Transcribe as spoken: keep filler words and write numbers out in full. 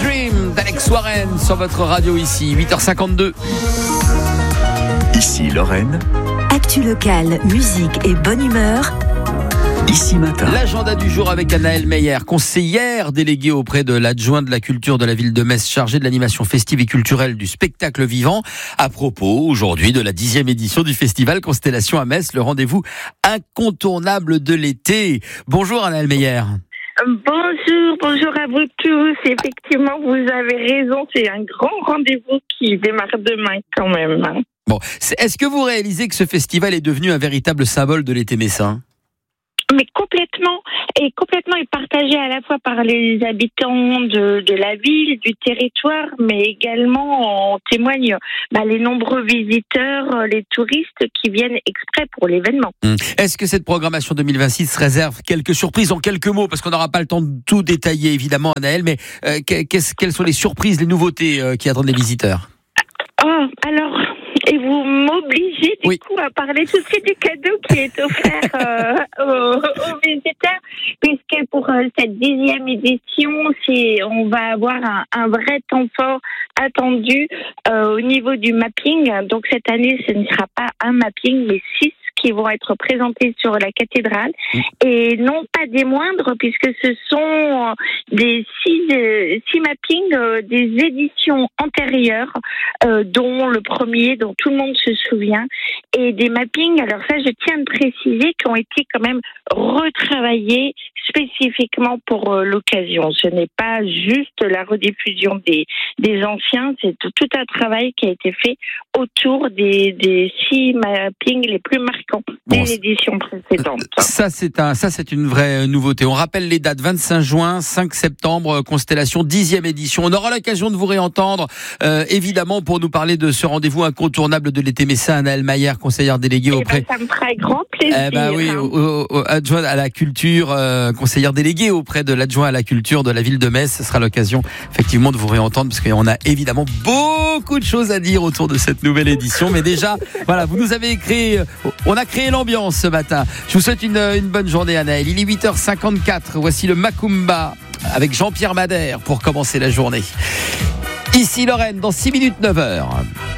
Dream d'Alex Warren sur votre radio ici, huit heures cinquante-deux. Ici Lorraine. Actu locale, musique et bonne humeur. Ici Matin. L'agenda du jour avec Anaëlle Meyer, conseillère déléguée auprès de l'adjoint de la culture de la ville de Metz, chargée de l'animation festive et culturelle du spectacle vivant. À propos, aujourd'hui, de la dixième édition du festival Constellation à Metz, le rendez-vous incontournable de l'été. Bonjour Anaëlle Meyer. Bonjour, bonjour à vous tous. Effectivement, vous avez raison, c'est un grand rendez-vous qui démarre demain quand même. Bon, est-ce que vous réalisez que ce festival est devenu un véritable symbole de l'été messin ? Mais complètement, et complètement est partagé à la fois par les habitants de, de la ville, du territoire, mais également en témoignent bah, les nombreux visiteurs, les touristes qui viennent exprès pour l'événement. Hum. Est-ce que cette programmation deux mille vingt-six réserve quelques surprises en quelques mots, parce qu'on n'aura pas le temps de tout détailler évidemment, Anaëlle, mais euh, qu'est-ce, quelles sont les surprises, les nouveautés euh, qui attendent les visiteurs ? Oh, alors... Et vous m'obligez du oui. coup à parler tout de suite du cadeau qui est offert euh, aux, aux visiteurs, puisque pour euh, cette dixième édition, c'est, on va avoir un, un vrai temps fort attendu euh, au niveau du mapping. Donc cette année, ce ne sera pas un mapping, mais six qui vont être présentés sur la cathédrale, mmh. et non pas des moindres, puisque ce sont des six, euh, six mappings euh, des éditions antérieures, euh, dont le premier, dont tout le monde se souvient, et des mappings, alors ça je tiens à préciser, qui ont été quand même retravaillés spécifiquement pour euh, l'occasion. Ce n'est pas juste la rediffusion des, des anciens, c'est tout un travail qui a été fait autour des, des six mappings les plus marquants des bon, éditions précédentes. Ça c'est, un, ça, c'est une vraie nouveauté. On rappelle les dates, vingt-cinq juin, cinq septembre, Constellation, dixième édition. On aura l'occasion de vous réentendre, euh, évidemment, pour nous parler de ce rendez-vous incontournable de l'été messin. Anaëlle Meyer, conseillère déléguée auprès... Eh ben, ça me ferait grand plaisir. Eh ben oui, au, au, au, adjoint à la culture, euh, conseillère déléguée auprès de l'adjoint à la culture de la ville de Metz. Ce sera l'occasion, effectivement, de vous réentendre, parce qu'on a évidemment beaucoup de choses à dire autour de cette nouvelle édition. Mais déjà, voilà, vous nous avez créé... On a créé l'ambiance ce matin. Je vous souhaite une, une bonne journée, Anaëlle. Il est huit heures cinquante-quatre. Voici le Macumba avec Jean-Pierre Madère pour commencer la journée. Ici Lorraine, dans six minutes, neuf heures.